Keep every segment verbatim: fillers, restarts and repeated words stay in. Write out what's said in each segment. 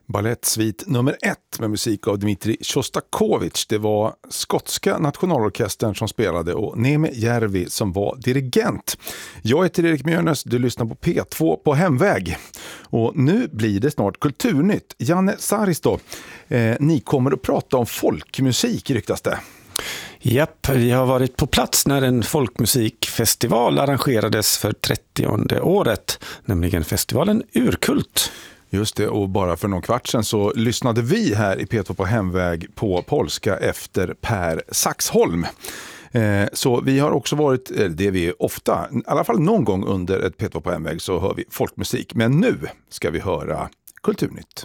Balettsvit nummer ett med musik av Dmitri Shostakovich. Det var skotska nationalorkestern som spelade och Neme Järvi som var dirigent. Jag heter Erik Mjörnäs, du lyssnar på P två på Hemväg. Och nu blir det snart kulturnytt. Janne Saristo, eh, ni kommer att prata om folkmusik, ryktas det. Japp, vi har varit på plats när en folkmusikfestival arrangerades för trettionde året, nämligen festivalen Urkult. Just det, och bara för någon kvart sedan så lyssnade vi här i P två på Hemväg på polska efter Per Saxholm. Eh, så vi har också varit, eh, det vi ofta, i alla fall någon gång under ett P två på Hemväg så hör vi folkmusik. Men nu ska vi höra Kulturnytt.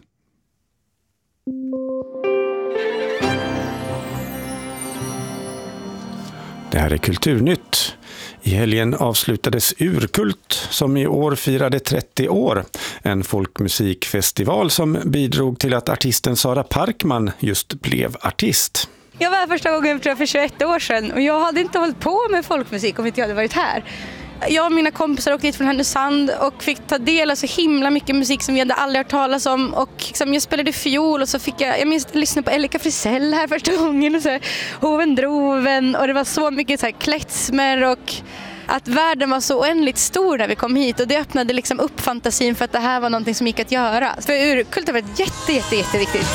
Det här är Kulturnytt. I helgen avslutades Urkult som i år firade trettio år. En folkmusikfestival som bidrog till att artisten Sara Parkman just blev artist. Jag var här första gången för tjugoett år sedan och jag hade inte hållit på med folkmusik om inte jag hade varit här. Jag och mina kompisar åkte hit från Härnösand och fick ta del av så himla mycket musik som vi hade aldrig hört talas om. Och liksom jag spelade fiol och så fick jag, jag minns att lyssna på Elika Frisell här första gången och så här, Hoven Droven, och det var så mycket så här klezmer och att världen var så oändligt stor när vi kom hit, och det öppnade liksom upp fantasin för att det här var någonting som gick att göra. För Urkult har varit jätte, jätte, jätteviktigt.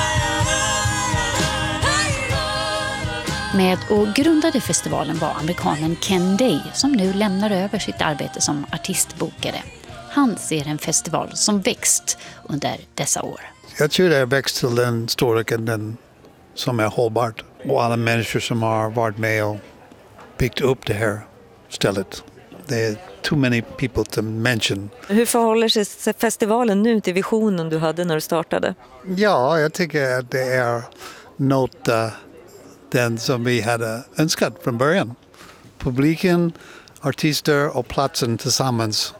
Med och grundade festivalen var amerikanen Ken Day som nu lämnar över sitt arbete som artistbokare. Han ser en festival som växt under dessa år. Jag tror det har växt till den storleken den som är hållbart. Och alla människor som har varit med och byggt upp det här stället. Det är too many people to mention. Hur förhåller sig festivalen nu till visionen du hade när du startade? Ja, jag tycker att det är något uh, den som vi hade önskat från början. Publiken, artister och platsen tillsammans.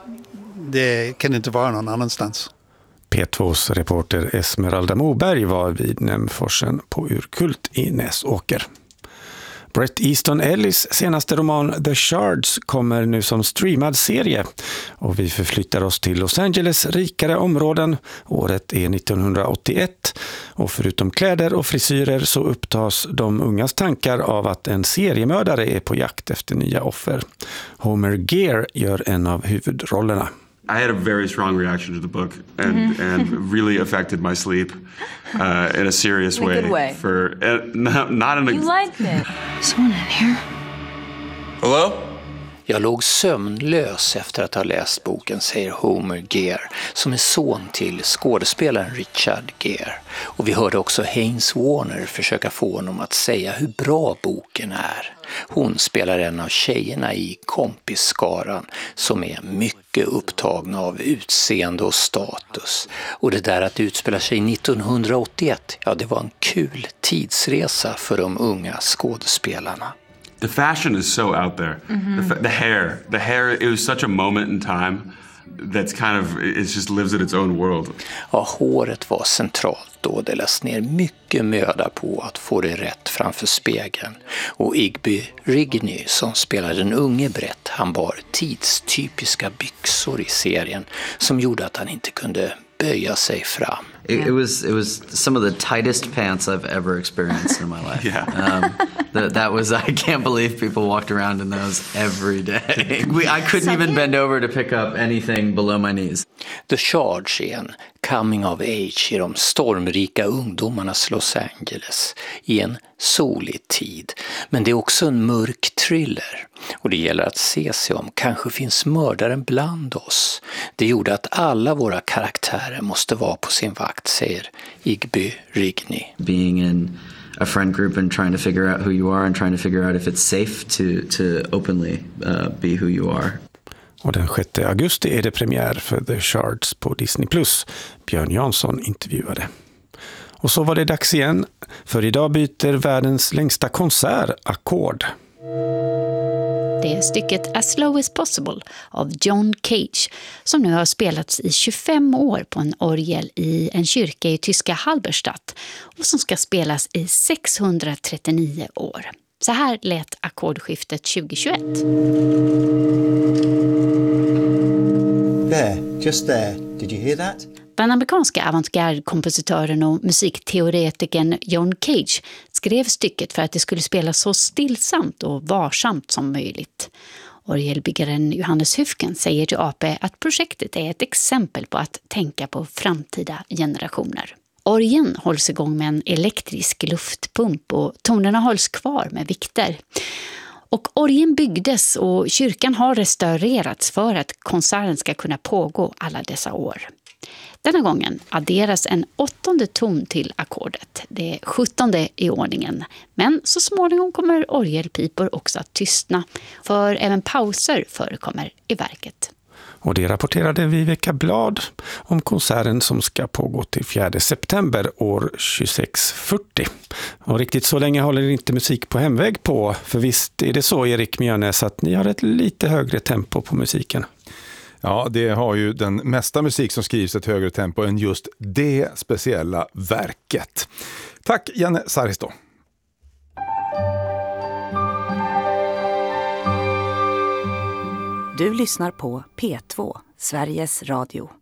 Det kan inte vara någon annanstans. P tvås reporter Esmeralda Moberg var vid Nämforsen på Urkult i Näsåker. Bret Easton Ellis senaste roman The Shards kommer nu som streamad serie, och vi förflyttar oss till Los Angeles rikare områden. Året är nittonhundraåttioett, och förutom kläder och frisyrer så upptas de ungas tankar av att en seriemördare är på jakt efter nya offer. Homer Gear gör en av huvudrollerna. I had a very strong reaction to the book and, mm-hmm. and really affected my sleep uh, in a serious in a way. Good way. For uh, not, not in a. You liked it. Someone in here. Hello? Jag låg sömnlös efter att ha läst boken, säger Homer Gear, som är son till skådespelaren Richard Gere. Och vi hörde också Haynes Warner försöka få honom att säga hur bra boken är. Hon spelar en av tjejerna i kompisskaran som är mycket upptagna av utseende och status. Och det där att utspela sig nittonhundraåttioett, ja, det var en kul tidsresa för de unga skådespelarna. The fashion is so out there. Mm-hmm. The, fa- the hair, the hair. It was such a moment in time that's kind of it just lives in its own world. Ja, håret var centralt då. Det lades ner mycket möda på att få det rätt framför spegeln. Och Igby Rigney som spelar den unge Brett, han bar tidstypiska byxor i serien som gjorde att han inte kunde böja sig fram. It, it was it was some of the tightest pants I've ever experienced in my life. Yeah. Um, that that was I can't believe people walked around in those every day. We, I couldn't even bend over to pick up anything below my knees. The Charge är en coming of age i de stormrika ungdomarnas Los Angeles i en solig tid. Men det är också en mörk thriller. Och det gäller att se sig om. Kanske finns mördaren bland oss. Det gjorde att alla våra karaktärer måste vara på sin vakt, säger Igby Rigney. Being in a friend group and trying to figure out who you are and trying to figure out if it's safe to to openly uh, be who you are. Och den sjätte augusti är det premiär för The Shards på Disney plus. Björn Jansson intervjuade. Och så var det dags igen, för idag byter världens längsta konsert ackord. Det är stycket As Slow as Possible av John Cage som nu har spelats i tjugofem år på en orgel i en kyrka i tyska Halberstadt och som ska spelas i sexhundratrettionio år. Så här lät ackordskiftet tjugohundratjugoett. There, just there. Did you hear that? Den amerikanska avantgarde-kompositören och musikteoretikern John Cage skrev stycket för att det skulle spelas så stillsamt och varsamt som möjligt. Orgelbyggaren Johannes Hufken säger till A P att projektet är ett exempel på att tänka på framtida generationer. Orgeln hålls igång med en elektrisk luftpump och tonerna hålls kvar med vikter. Och orgeln byggdes och kyrkan har restaurerats för att konserten ska kunna pågå alla dessa år. Denna gången adderas en åttonde ton till ackordet. Det är sjuttonde i ordningen. Men så småningom kommer orgelpipor också att tystna. För även pauser förekommer i verket. Och det rapporterade Viveka Blad om konserten som ska pågå till fjärde september år tjugosex fyrtio. Och riktigt så länge håller inte musik på hemväg på. För visst är det så, Erik Mjörnäs, att ni har ett lite högre tempo på musiken. Ja, det har ju den mesta musik som skrivs ett högre tempo än just det speciella verket. Tack Janne Saristo. Du lyssnar på P två, Sveriges Radio.